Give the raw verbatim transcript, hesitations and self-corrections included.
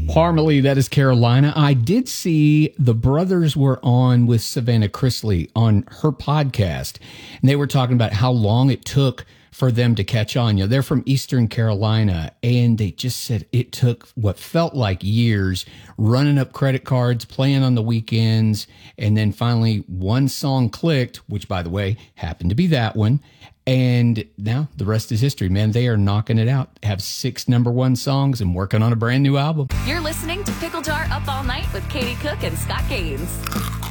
Parmalee, that is Carolina. I did see the brothers were on with Savannah Chrisley on her podcast, and they were talking about how long it took for them to catch on. You know, they're from Eastern Carolina, and they just said it took what felt like years running up credit cards, playing on the weekends, and then finally one song clicked, which, by the way, happened to be that one. And now the rest is history, man. They are knocking it out, have six number one songs and working on a brand new album. You're listening to Pickle Jar Up All Night with Katie Cook and Scott Gaines.